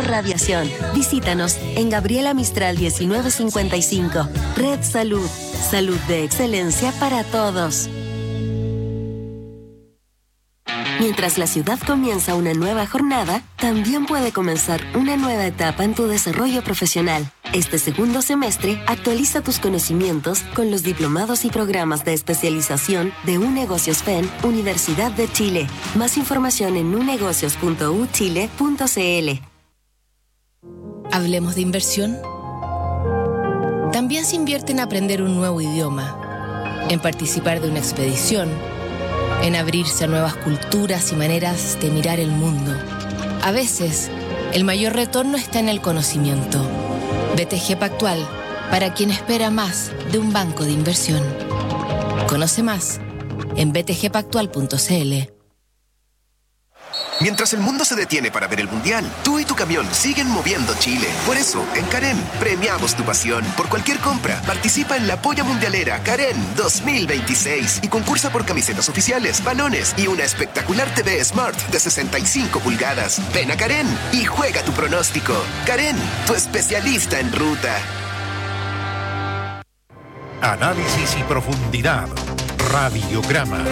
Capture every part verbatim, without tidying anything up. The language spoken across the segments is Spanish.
Cero Radiación. Visítanos en Gabriela Mistral diecinueve cincuenta y cinco. Red Salud. Salud de excelencia para todos. Mientras la ciudad comienza una nueva jornada, también puede comenzar una nueva etapa en tu desarrollo profesional. Este segundo semestre, actualiza tus conocimientos con los diplomados y programas de especialización de UNegocios F E N, Universidad de Chile. Más información en unegocios punto u chile punto c l. ¿Hablemos de inversión? También se invierte en aprender un nuevo idioma, en participar de una expedición, en abrirse a nuevas culturas y maneras de mirar el mundo. A veces, el mayor retorno está en el conocimiento. B T G Pactual, para quien espera más de un banco de inversión. Conoce más en b t g pactual punto c l. Mientras el mundo se detiene para ver el Mundial, tú y tu camión siguen moviendo Chile. Por eso, en Karen, premiamos tu pasión. Por cualquier compra, participa en la Polla Mundialera Karen dos mil veintiséis y concursa por camisetas oficiales, balones y una espectacular T V Smart de sesenta y cinco pulgadas. Ven a Karen y juega tu pronóstico. Karen, tu especialista en ruta. Análisis y profundidad. Radiograma.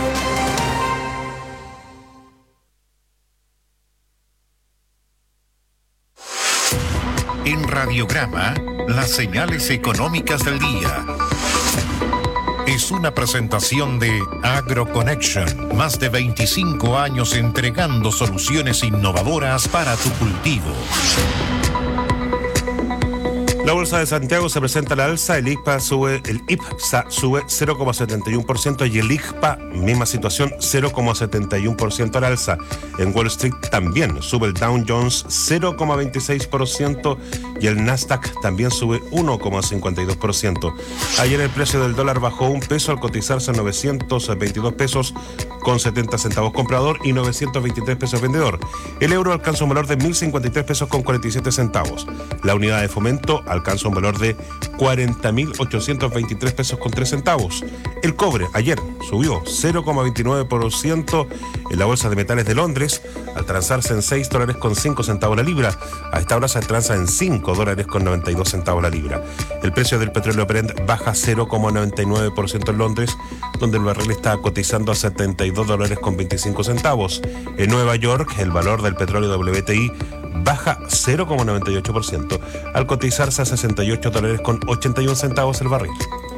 En Radiograma, las señales económicas del día. Es una presentación de AgroConnection. Más de veinticinco años entregando soluciones innovadoras para tu cultivo. La bolsa de Santiago se presenta a la alza, el I P A sube, el I P S A sube cero coma setenta y uno por ciento y el I G P A, misma situación, cero coma setenta y uno por ciento al alza. En Wall Street también sube el Dow Jones cero coma veintiséis por ciento y el Nasdaq también sube uno coma cincuenta y dos por ciento. Ayer el precio del dólar bajó un peso al cotizarse a novecientos veintidós pesos con setenta centavos comprador y novecientos veintitrés pesos vendedor. El euro alcanza un valor de mil cincuenta y tres pesos con cuarenta y siete centavos. La unidad de fomento alcanza un valor de cuarenta mil ochocientos veintitrés pesos con tres centavos. El cobre ayer subió cero coma veintinueve por ciento en la bolsa de metales de Londres al transarse en seis dólares con cinco centavos la libra. A esta hora se transa en cinco dólares con noventa y dos centavos la libra. El precio del petróleo Brent baja cero coma noventa y nueve por ciento en Londres, donde el barril está cotizando a setenta y dos dólares con veinticinco centavos. En Nueva York, el valor del petróleo W T I baja cero coma noventa y ocho por ciento al cotizarse a sesenta y ocho dólares con ochenta y un centavos el barril.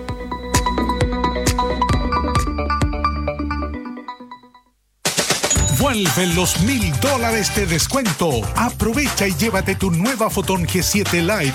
Vuelven los mil dólares de descuento. Aprovecha y llévate tu nueva Photon G siete Lite